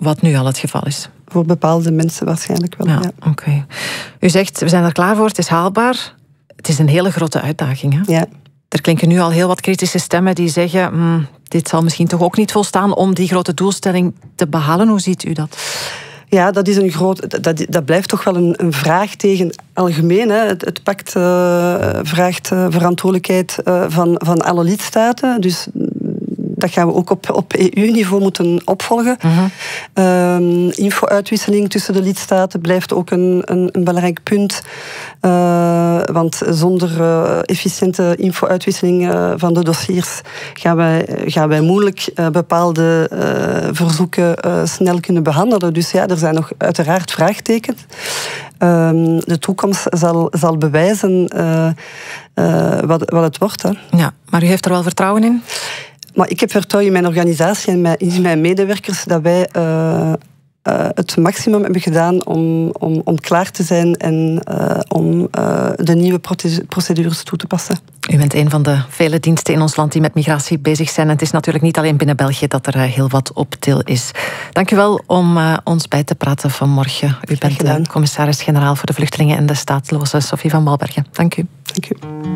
wat nu al het geval is. Voor bepaalde mensen waarschijnlijk wel, ja. Oké. U zegt, we zijn er klaar voor, het is haalbaar. Het is een hele grote uitdaging, hè? Ja. Er klinken nu al heel wat kritische stemmen die zeggen, dit zal misschien toch ook niet volstaan om die grote doelstelling te behalen. Hoe ziet u dat? Ja, dat is dat blijft toch wel een vraag tegen algemeen. Hè. Het pact vraagt verantwoordelijkheid van alle lidstaten. Dus dat gaan we ook op EU-niveau moeten opvolgen. Info-uitwisseling tussen de lidstaten blijft ook een belangrijk punt. Want zonder efficiënte info-uitwisseling van de dossiers gaan wij moeilijk bepaalde verzoeken snel kunnen behandelen. Dus ja, er zijn nog uiteraard vraagtekens. De toekomst zal bewijzen wat het wordt. Hè. Ja, maar u heeft er wel vertrouwen in? Maar ik heb vertrouwen in mijn organisatie en in mijn medewerkers dat wij het maximum hebben gedaan om klaar te zijn en om de nieuwe procedures toe te passen. U bent een van de vele diensten in ons land die met migratie bezig zijn. En het is natuurlijk niet alleen binnen België dat er heel wat op til is. Dank u wel om ons bij te praten vanmorgen. U bent de commissaris-generaal voor de vluchtelingen en de staatslozen, Sophie van Malbergen. Dank u. Dank u.